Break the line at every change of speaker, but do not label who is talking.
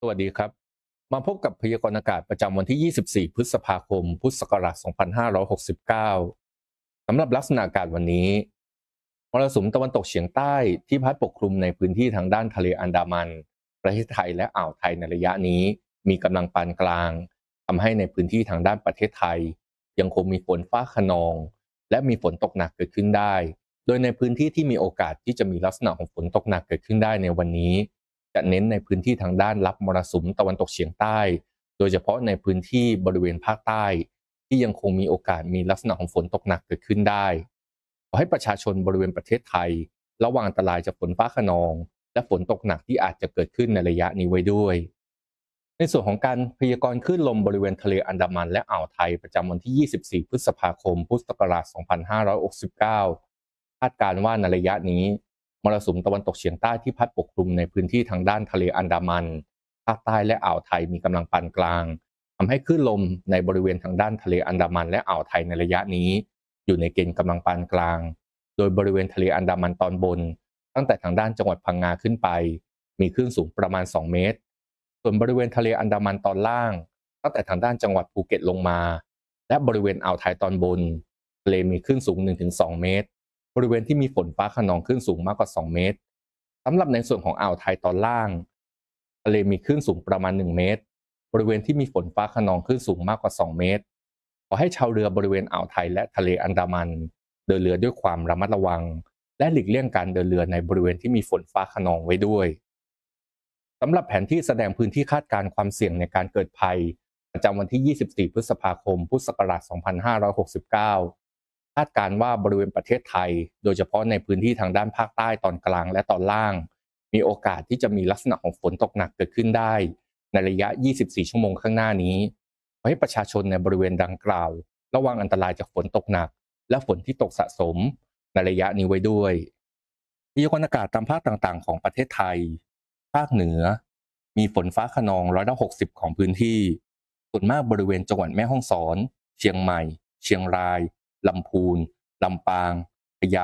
สวัสดีครับมาพบกับพยากรณ์อากาศประจำวันที่ 24 พฤษภาคม พุทธศักราช 2569 สำหรับลักษณะอากาศวันนี้มรสุมตะวันตกเฉียงใต้ที่พัดปกคลุมในพื้นที่ทางด้านทะเลอันดามันประเทศไทยและอ่าวไทยในระยะนี้มีกำลังปานกลางทำให้ในพื้นที่ทางด้านประเทศไทยยังคงมีฝนฟ้าคะนองและมีฝนตกหนักเกิดขึ้นได้โดยในพื้นที่ที่มีโอกาสที่จะมีลักษณะของฝนตกหนักเกิดขึ้นได้ในวันนี้ จะเน้นในพื้นที่ทางด้านรับมรสุมตะวันตกเฉียงใต้ โดยเฉพาะในพื้นที่บริเวณภาคใต้ที่ยังคงมีโอกาสมีลักษณะของฝนตกหนักเกิดขึ้นได้ขอให้ประชาชนบริเวณประเทศไทยระวังอันตรายจากฝนฟ้าคะนองและฝนตกหนักที่อาจจะเกิดขึ้นในระยะนี้ไว้ด้วยในส่วนของการพยากรณ์คลื่นลมบริเวณทะเลอันดามันและอ่าวไทยประจำวันที่ 24 พฤษภาคม พุทธศักราช 2569 คาดการณ์ว่าในระยะนี้ มรสุมตะวันตกเฉียงใต้ที่พัดปกคลุมในพื้นที่ทางด้านทะเลอันดามันภาคใต้และอ่าวไทยมีกำลังปานกลางทำให้คลื่นลมในบริเวณทางด้านทะเลอันดามันและอ่าวไทยในระยะนี้อยู่ในเกณฑ์กำลังปานกลางโดยบริเวณทะเลอันดามันตอนบนตั้งแต่ทางด้านจังหวัดพังงาขึ้นไปมีคลื่นสูงประมาณ2เมตรส่วนบริเวณทะเลอันดามันตอนล่างตั้งแต่ทางด้านจังหวัดภูเก็ตลงมาและบริเวณอ่าวไทยตอนบนทะเลมีคลื่นสูง 1-2 เมตร บริเวณที่มีฝนฟ้าคะนองคลื่นสูงมากกว่า2เมตรสำหรับในส่วนของอ่าวไทยตอนล่างทะเลมีคลื่นสูงประมาณ1เมตรบริเวณที่มีฝนฟ้าคะนองคลื่นสูงมากกว่า2เมตรขอให้ชาวเรือบริเวณอ่าวไทยและทะเลอันดามันเดินเรือด้วยความระมัดระวังและหลีกเลี่ยงการเดินเรือในบริเวณที่มีฝนฟ้าคะนองไว้ด้วยสำหรับแผนที่แสดงพื้นที่คาดการณ์ความเสี่ยงในการเกิดภัยประจำวันที่ 24 พฤษภาคม พุทธศักราช 2569 คาดการณ์ว่าบริเวณประเทศไทยโดยเฉพาะในพื้นที่ทางด้านภาคใต้ตอนกลางและตอนล่างมีโอกาสที่จะมีลักษณะของฝนตกหนักเกิดขึ้นได้ในระยะ 24 ชั่วโมงข้างหน้านี้ขอให้ประชาชนในบริเวณดังกล่าวระวังอันตรายจากฝนตกหนักและฝนที่ตกสะสมในระยะนี้ไว้ด้วยพยากรณ์อากาศตามภาคต่างๆของประเทศไทยภาคเหนือมีฝนฟ้าคะนอง60%ของพื้นที่ส่วนมากบริเวณจังหวัดแม่ฮ่องสอนเชียงใหม่เชียงรายลำพูนลำปาง